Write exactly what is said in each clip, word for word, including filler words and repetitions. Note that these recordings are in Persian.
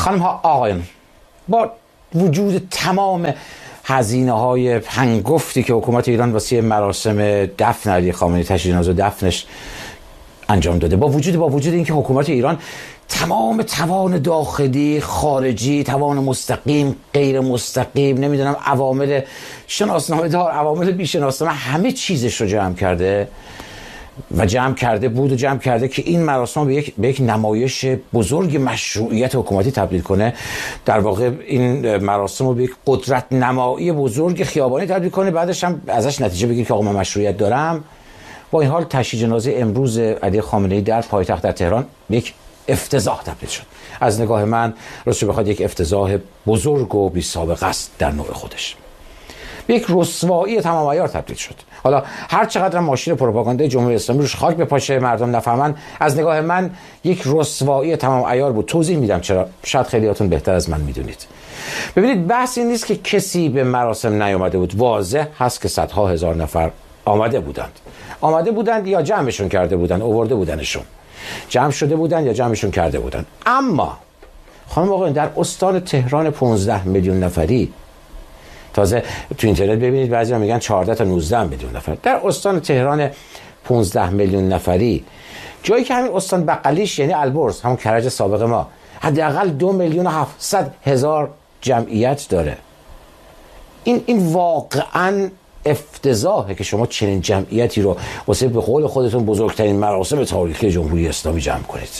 خانم ها آقایان، با وجود تمام هزینه های هنگفتی که حکومت ایران واسه مراسم دفن علی خامنه‌ای، تشییع جنازه و دفنش انجام داده، با وجود با وجود اینکه حکومت ایران تمام توان داخلی، خارجی، توان مستقیم، غیر مستقیم، نمیدونم عوامل شناسنامه دار، عوامل بی‌شناسنامه، همه چیزش رو جمع کرده و جمع کرده بود و جمع کرده که این مراسم به یک به یک نمایش بزرگ مشروعیت حکومتی تبدیل کنه. در واقع این مراسم رو به یک قدرت نمایی بزرگ خیابانی تبدیل کنه، بعدش هم ازش نتیجه بگیر که آقا من مشروعیت دارم. با این حال تشییع جنازه امروز علی خامنه‌ای در پایتخت در تهران یک افتضاح تبدیل شد. از نگاه من راستش بخواد یک افتضاح بزرگ و بی سابقه است در نوع خودش. یک رسوایی تمام عیار تبدیل شد. حالا هر چقدر ماشین پروپاگاندای جمهوری اسلامی روش خاک بپاشه، مردم نفهمن، از نگاه من یک رسوایی تمام عیار بود. توضیح میدم چرا، شاید خیلیاتون بهتر از من میدونید. ببینید، بحث این نیست که کسی به مراسم نیامده بود. واضح هست که صدها هزار نفر آمده بودند. آمده بودند یا جمعشون کرده بودند، آورده بودنشون. جمع شده بودند یا جمعشون کرده بودند. اما خانم آقایان، در استان تهران پانزده میلیون نفری، تازه تو اینترنت ببینید بعضیا میگن چهارده تا نوزده میلیون نفر، در استان تهران پانزده میلیون نفری، جایی که همین استان بغلیش یعنی البرز، همون کرج سابق ما، حداقل دو میلیون و هفتصد هزار جمعیت داره. این این واقعاً افتضاحه که شما چنین جمعیتی رو واسه به قول خودتون بزرگترین مراسم تاریخی جمهوری اسلامی جمع کنید.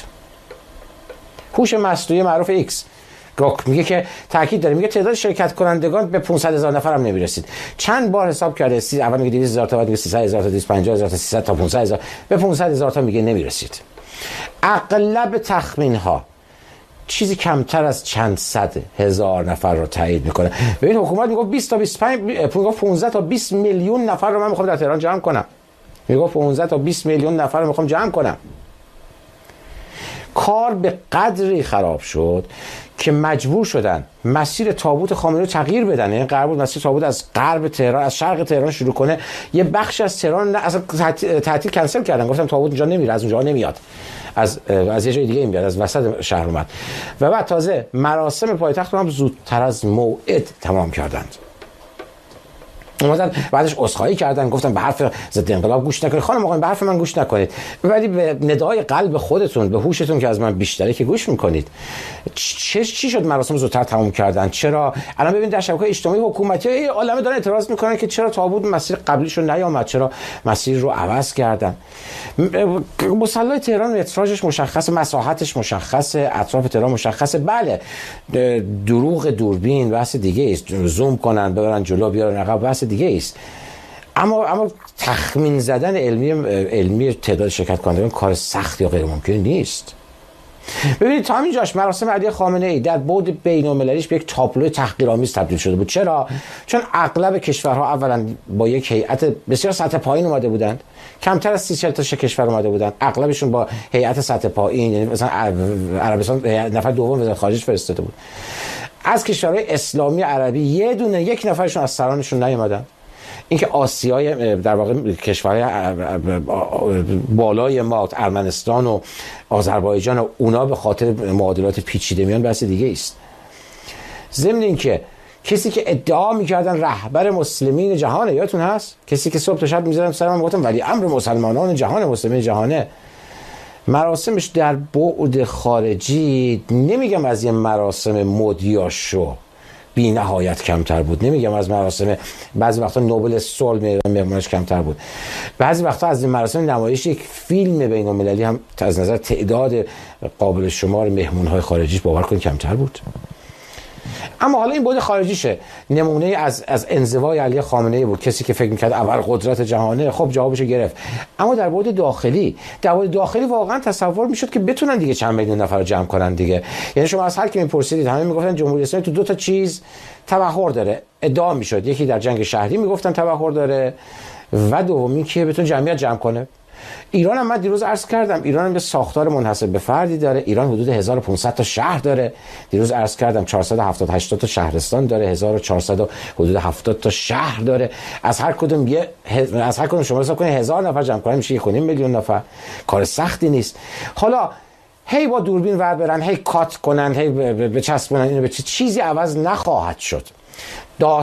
هوش مصنوعی معروف ایکس میگه که تاکید داره، میگه تعداد شرکت کنندگان به پانصد هزار نفر هم نمیرسید. چند بار حساب کرده، سی اول میگه دویست هزار تا، بعد میگه سیصد هزار تا، دویست و پنجاه هزار تا، سیصد تا پانصد هزار، به پانصد هزار تا میگه نمیرسید. اغلب تخمین ها چیزی کمتر از چند صد هزار نفر رو تایید میکنه. ببین حکومت میگه بیست تا بیست و پنج، میگه پانزده تا بیست میلیون نفر رو من میخوام در تهران جمع کنم. میگه پانزده تا بیست میلیون نفر رو میخوام جمع کنم. کار به قدری خراب شد که مجبور شدن مسیر تابوت خامنه‌ای رو تغییر بدن. این قرار بود مسیر تابوت از غرب تهران، از شرق تهران شروع کنه. یه بخش از تهران نه اصلا تعطیل کنسل کردن، گفتن تابوت اونجا نمیره، از اونجا نمیاد، از از یه جای دیگه میاد، از وسط شهر اومد. و بعد تازه مراسم پایتخت رو هم زودتر از موعد تمام کردند. اومدن بعدش عذرخواهی کردن، گفتن به حرف ضد انقلاب گوش نکنید. خانم آقایان، به حرف من گوش نکنید، ولی به ندای قلب خودتون، به هوشتون که از من بیشتره که گوش میکنید. چه چی شد مراسم زودتر تمام کردن؟ چرا الان ببین در شبکه‌های اجتماعی حکومتی عالمه دارن اعتراض میکنن که چرا تابوت مسیر قبلیشو نیامد، چرا مسیر رو عوض کردن. مصلی تهران متراژش مشخصه، مساحتش مشخصه، اطراف تهران مشخصه. بله، دروغ دوربین بحث دیگه است، زوم کنن ببرن جلو بیارن عقب بحث دیگه است. اما اما تخمین زدن علمی علمی تعداد شرکت کنندگان کار سخت یا غیر ممکن نیست. ببینید تا همین جاش مراسم علی خامنه‌ای در بعد بین‌المللیش به یک تابلو تحقیرآمیز تبدیل شده بود. چرا؟ چون اغلب کشورها اولا با یک هیئت بسیار سطح پایین اومده بودند، کمتر از سی چهل تا کشور اومده بودند، اغلبشون با هیئت سطح پایین، یعنی مثلا عربستان نفر دوم وزارت خارجه فرستاده بود. از کشورهای اسلامی عربی یه دونه یک نفرشون از سرانشون نیومدن. اینکه آسیای در واقع کشورهای بالای ما، ارمنستان و آذربایجان و اونا به خاطر معادلات پیچیده میان بحث دیگه است. ضمن اینکه کسی که ادعا میکردن رهبر مسلمین جهانه، یادتون هست؟ کسی که صبح تا شب میذارم سرم گفتم ولی امر مسلمانان جهان، مسلمین جهانه، مراسمش در بعد خارجی، نمیگم از یه مراسم مدیاشو بی نهایت کمتر بود، نمیگم از مراسم بعضی وقتا نوبل صلح مهمانش کمتر بود، بعضی وقتا از این مراسم نمایش یک فیلم بین المللی هم از نظر تعداد قابل شمار مهمونهای خارجی باور کنید کمتر بود. اما حالا این بعد خارجیشه، نمونه از از انزوای علی خامنه‌ای بود، کسی که فکر می‌کرد اول قدرت جهانه، خب جوابشو گرفت. اما در بعد داخلی، در بعد داخلی واقعا تصور میشد که بتونن دیگه چند میلیون نفر رو جمع کنن دیگه. یعنی شما از هر کی میپرسیدید همه میگفتن جمهوری اسلامی تو دو تا چیز تبحر داره، ادعا میشد، یکی در جنگ شهری میگفتن تبحر داره و دومی که بتونه جمعیت جمع کنه. ایران هم من دیروز عرض کردم، ایران هم به ساختار منحصر به فردی داره. ایران حدود هزار و پانصد تا شهر داره. دیروز عرض کردم چهارصد و هفتاد هشتاد تا شهرستان داره، هزار و چهارصد حدود هفتاد تا شهر داره. از هر کدوم یه از هر کدوم شما حساب کنید هزار نفر جمع کنید میشه یک و نیم میلیون نفر. کار سختی نیست. حالا هی با دوربین ور برن، هی کات کنن، هی بچسبونن اینو به چیزی عوض نخواهد شد.